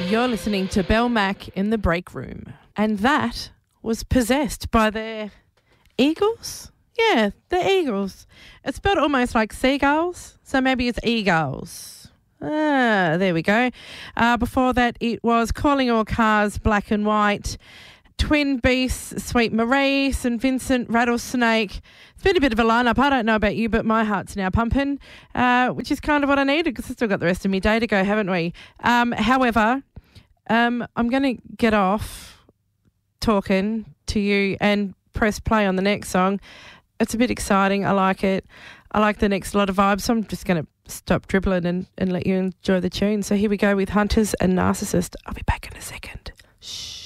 You're listening to Bell Mac in the break room. And that was Possessed by the Eagles? Yeah, the Eagles. It's spelled almost like seagulls, so maybe it's eagles. There we go. Before that, it was Calling All Cars, Black and White, Twin Beasts, Sweet Marie, St Vincent, Rattlesnake. It's been a bit of a lineup. I don't know about you, but my heart's now pumping, which is kind of what I needed because I've still got the rest of my day to go, haven't we? However, I'm going to get off talking to you and press play on the next song. It's a bit exciting. I like it. I like the next lot of vibes. So I'm just going to stop dribbling and let you enjoy the tune. So here we go with Hunters and Narcissist. I'll be back in a second. Shh.